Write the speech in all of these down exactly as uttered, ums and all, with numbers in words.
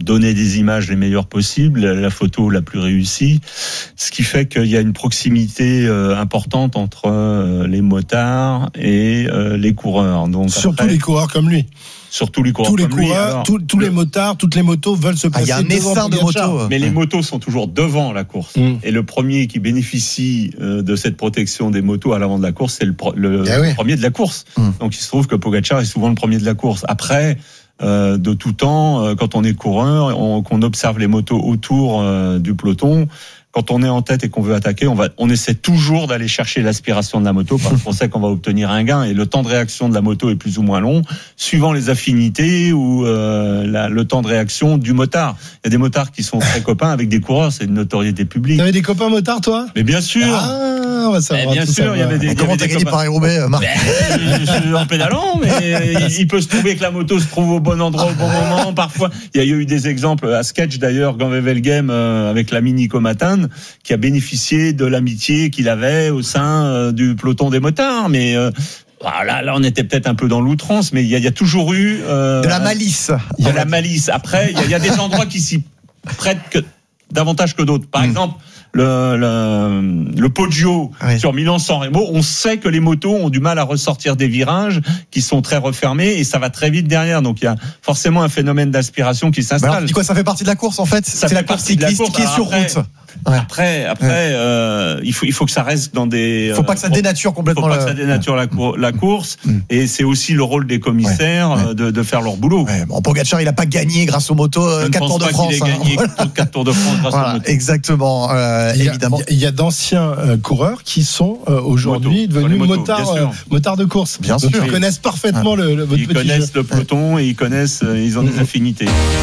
donner des images les meilleures possibles, la photo la plus réussie, ce qui fait qu'il y a une proximité euh, importante entre euh, les motards et euh, les coureurs. Donc surtout après, les coureurs comme lui. Surtout les coureurs tous les comme lui. coureurs, Alors, tous, tous les motards, toutes les motos veulent se placer. Il ah, y a un essaim de motos. Mais les motos sont toujours devant la course. Mm. Et le premier qui bénéficie euh, de cette protection des motos à l'avant de la course, c'est le, pro- le eh oui. premier de la course. Mm. Donc il se trouve que Pogačar est souvent le premier de la course. Après, euh, de tout temps, euh, quand on est coureur, on, qu'on observe les motos autour euh, du peloton, quand on est en tête et qu'on veut attaquer, on va, on essaie toujours d'aller chercher l'aspiration de la moto parce qu'on sait qu'on va obtenir un gain et le temps de réaction de la moto est plus ou moins long, suivant les affinités ou euh, la, le temps de réaction du motard. Il y a des motards qui sont très copains avec des coureurs, c'est une notoriété publique. T'avais des copains motards, toi ? Mais bien sûr. Ah, on va savoir. Bien sûr, il y avait des. Comment t'as gagné Paris-Roubaix, Marc ? Ben, je suis en pédalant, mais il, il peut se trouver que la moto se trouve au bon endroit au bon moment. Parfois, il y a eu des exemples à Sketch d'ailleurs, Ganvevelgem euh, avec l'ami Nico Matan, qui a bénéficié de l'amitié qu'il avait au sein euh, du peloton des motards. Mais euh, voilà, là, on était peut-être un peu dans l'outrance, mais il y a, il y a toujours eu euh, de la malice. Il y a la malice. Après, il y a, il y a des endroits qui s'y prêtent que, davantage que d'autres. Par mmh. exemple, le, le, le Poggio oui. sur Milan-San Remo, on sait que les motos ont du mal à ressortir des virages qui sont très refermés et ça va très vite derrière. Donc il y a forcément un phénomène d'aspiration qui s'installe. Alors, quoi, ça fait partie de la course en fait. Ça c'est la course cycliste qui est sur après, route. Ouais. Après, après, ouais. euh, il faut, il faut que ça reste dans des. Il faut pas que ça dénature complètement. Il faut pas le... que ça dénature la, cour, la course. Mm. Et c'est aussi le rôle des commissaires ouais. de, de faire leur boulot. Ouais. Bon, Pogačar, il a pas gagné grâce aux motos quatre Tours de France. Il a gagné hein. quatre Tours de France grâce voilà, aux motos. Exactement. Euh, il y a, évidemment. Il y a d'anciens euh, coureurs qui sont euh, aujourd'hui Moto, devenus motards, euh, motards de course. Bien Donc sûr. Ils connaissent parfaitement ah. le, le votre Ils petit connaissent jeu. le peloton et ils connaissent, euh, ils ont mm-hmm. des affinités.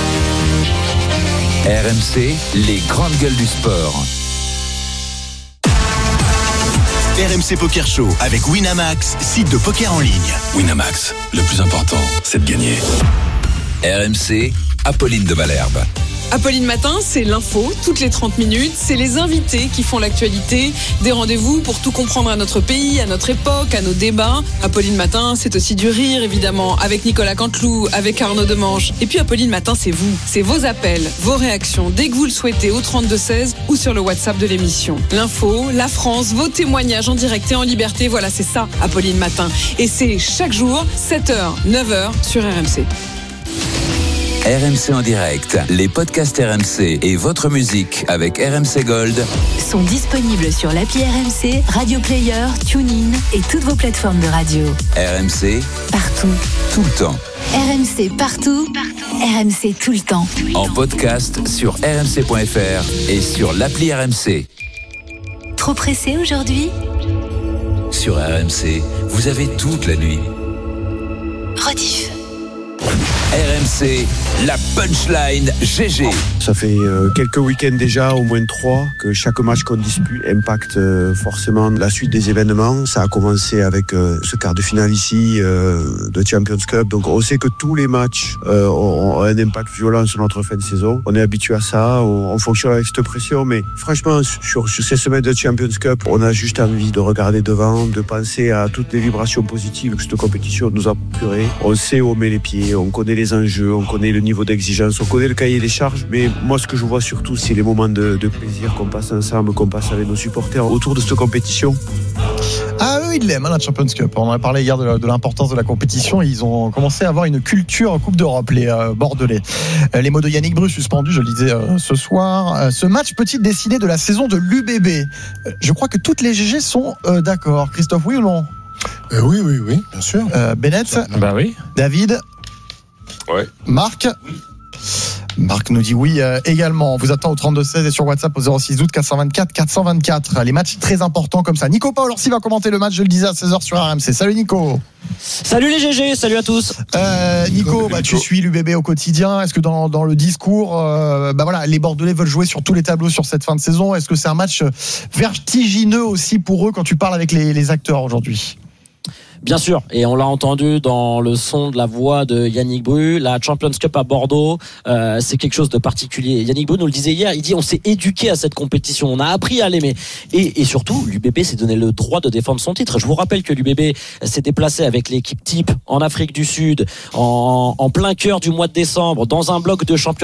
R M C, les grandes gueules du sport. R M C Poker Show avec Winamax, site de poker en ligne. Winamax, le plus important, c'est de gagner. R M C, Apolline de Malherbe. Apolline Matin, c'est l'info, toutes les trente minutes, c'est les invités qui font l'actualité, des rendez-vous pour tout comprendre à notre pays, à notre époque, à nos débats. Apolline Matin, c'est aussi du rire évidemment, avec Nicolas Canteloup, avec Arnaud Demange. Et puis Apolline Matin, c'est vous, c'est vos appels, vos réactions, dès que vous le souhaitez au trente-deux seize ou sur le WhatsApp de l'émission. L'info, la France, vos témoignages en direct et en liberté, voilà c'est ça Apolline Matin. Et c'est chaque jour, sept heures, neuf heures sur R M C. R M C en direct, les podcasts R M C et votre musique avec R M C Gold sont disponibles sur l'appli R M C, Radio Player, TuneIn et toutes vos plateformes de radio. R M C, partout, tout le temps. R M C partout, partout. R M C tout le temps. En podcast sur r m c point f r et sur l'appli R M C. Trop pressé aujourd'hui ? Sur R M C, vous avez toute la nuit. Rediff. R M C, la punchline G G. Ça fait euh, quelques week-ends déjà, au moins trois, que chaque match qu'on dispute impacte euh, forcément la suite des événements. Ça a commencé avec euh, ce quart de finale ici euh, de Champions Cup. Donc on sait que tous les matchs euh, ont, ont un impact violent sur notre fin de saison. On est habitué à ça, on, on fonctionne avec cette pression. Mais franchement, sur, sur ces semaines de Champions Cup, on a juste envie de regarder devant, de penser à toutes les vibrations positives que cette compétition nous a procurées. On sait où on met les pieds, on connaît les enjeux, on connaît le niveau d'exigence, on connaît le cahier des charges, mais moi ce que je vois surtout c'est les moments de, de plaisir qu'on passe ensemble, qu'on passe avec nos supporters autour de cette compétition. Ah eux ils l'aiment hein, la Champions Cup, on en a parlé hier de, de l'importance de la compétition, ils ont commencé à avoir une culture en Coupe d'Europe, les euh, Bordelais. Euh, les mots de Yannick Bru suspendus, je le disais euh, ce soir. Euh, ce match peut-il décider de la saison de l'U B B ? euh, Je crois que toutes les G G sont euh, d'accord. Christophe, oui ou non ? euh, Oui, oui, oui, bien sûr. Euh, Bennett ? Bah oui. David ? Ouais. Marc ? Marc nous dit oui euh, également. On vous attend au trente-deux seize et sur WhatsApp au zéro six douze quatre cent vingt-quatre quatre cent vingt-quatre. Les matchs très importants comme ça. Nico Paolorsi va commenter le match, je le disais, à seize heures sur R M C. Salut Nico. Salut les G G, salut à tous. Euh, Nico, bah, tu suis l'U B B au quotidien. Est-ce que dans, dans le discours, euh, bah voilà, les Bordelais veulent jouer sur tous les tableaux sur cette fin de saison ? Est-ce que c'est un match vertigineux aussi pour eux quand tu parles avec les, les acteurs aujourd'hui ? Bien sûr, et on l'a entendu dans le son de la voix de Yannick Bru, la Champions Cup à Bordeaux, euh, c'est quelque chose de particulier. Yannick Bru nous le disait hier, il dit on s'est éduqué à cette compétition, on a appris à l'aimer. Et, et surtout, l'U B B s'est donné le droit de défendre son titre. Je vous rappelle que l'U B B s'est déplacé avec l'équipe type en Afrique du Sud, en, en plein cœur du mois de décembre, dans un bloc de championnat